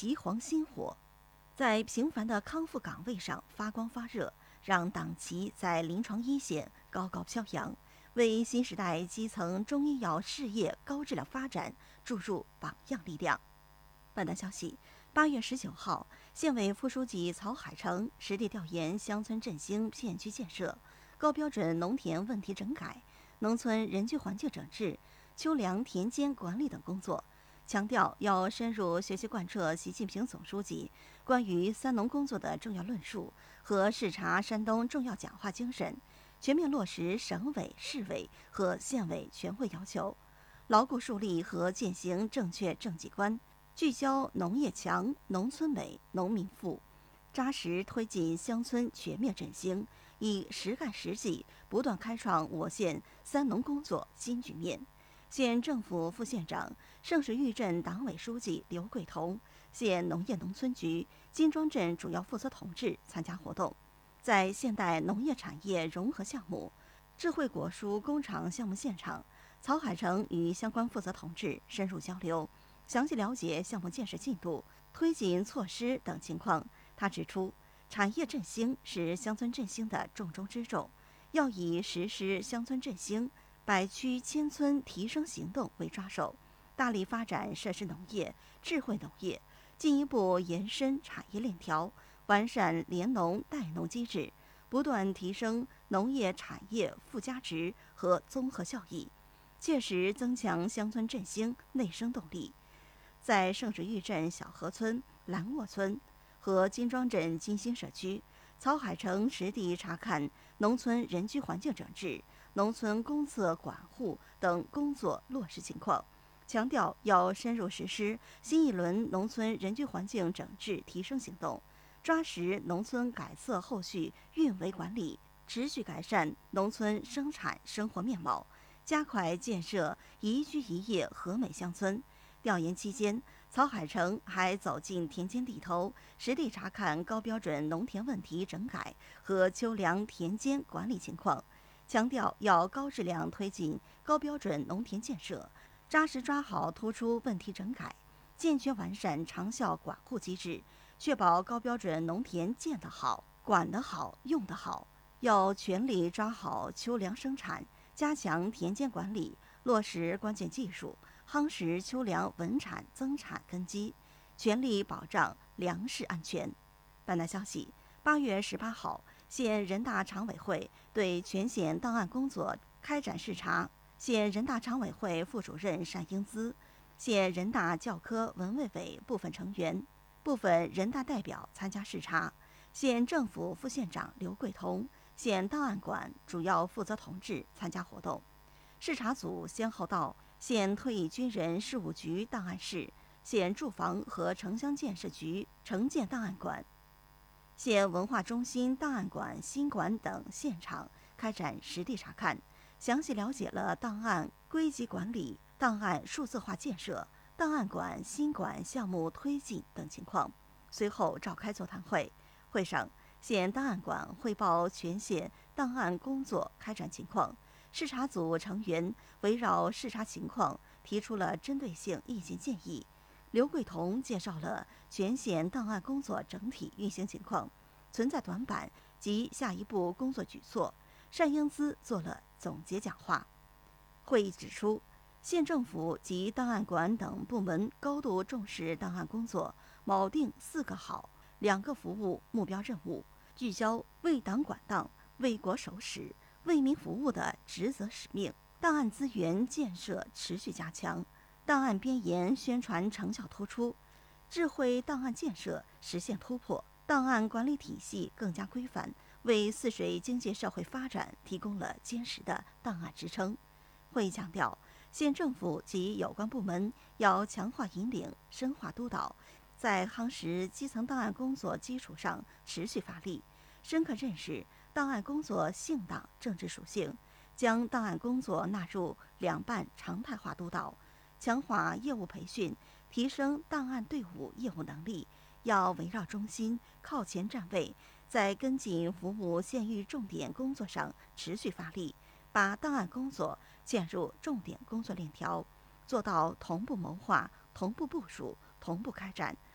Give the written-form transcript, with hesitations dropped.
岐黄心火，在平凡的康复岗位上发光发热，让党旗在临床一线高高飘扬，为新时代基层中医药事业高质量发展注入榜样力量。本台消息，8月19号，县委副书记曹海成实地调研乡村振兴片区建设、高标准农田问题整改、农村人居环境整治、秋粮田间管理等工作，强调要深入学习贯彻习近平总书记关于三农工作的重要论述和视察山东重要讲话精神，全面落实省委、市委和县委全会要求，牢固树立和践行正确政绩观，聚焦农业强、农村美、农民富，扎实推进乡村全面振兴，以实干实绩不断开创我县三农工作新局面。县政府副县长、盛水峪镇党委书记刘桂彤、县农业农村局金庄镇主要负责同志参加活动。在现代农业产业融合项目、智慧果蔬工厂项目现场，曹海成与相关负责同志深入交流，详细了解项目建设进度、推进措施等情况。他指出，产业振兴是乡村振兴的重中之重，要以实施乡村振兴、百区千村提升行动为抓手，大力发展设施农业、智慧农业，进一步延伸产业链条，完善联农带农机制，不断提升农业产业附加值和综合效益，切实增强乡村振兴内生动力。在盛水峪镇小河村、蓝沃村和金庄镇金星社区，曹海成实地查看农村人居环境整治、农村公厕管护等工作落实情况，强调要深入实施新一轮农村人居环境整治提升行动，抓实农村改厕后续运维管理，持续改善农村生产生活面貌，加快建设宜居宜业和美乡村。调研期间，曹海成还走进田间地头，实地查看高标准农田问题整改和秋粮田间管理情况，强调要高质量推进高标准农田建设，扎实抓好突出问题整改，健全完善长效管护机制，确保高标准农田建得好、管得好、用得好。要全力抓好秋粮生产，加强田间管理，落实关键技术，夯实秋粮稳产增产根基，全力保障粮食安全。本台消息，8月18号，县人大常委会对全县档案工作开展视察，县人大常委会副主任单英姿、县人大教科文卫委部分成员、部分人大代表参加视察，县政府副县长刘桂彤、县档案馆主要负责同志参加活动。视察组先后到县退役军人事务局档案室、县住房和城乡建设局城建档案馆、县文化中心档案馆新馆等现场开展实地查看，详细了解了档案归集管理、档案数字化建设、档案馆新馆项目推进等情况。随后召开座谈会，会上县档案馆汇报全县档案工作开展情况，视察组成员围绕视察情况提出了针对性意见建议。刘桂彤介绍了全县档案工作整体运行情况、存在短板及下一步工作举措。单英姿做了总结讲话。会议指出，县政府及档案馆等部门高度重视档案工作，锚定4个好、2个服务目标任务，聚焦为党管档、为国守史、为民服务的职责使命，档案资源建设持续加强，档案编研宣传成效突出，智慧档案建设实现突破，档案管理体系更加规范，为泗水经济社会发展提供了坚实的档案支撑。会议强调，县政府及有关部门要强化引领、深化督导，在夯实基层档案工作基础上持续发力，深刻认识档案工作性党政治属性，将档案工作纳入两办常态化督导，强化业务培训，提升档案队伍业务能力。要围绕中心、靠前站位，在跟进服务县域重点工作上持续发力，把档案工作嵌入重点工作链条，做到同步谋划、同步部署、同步开展，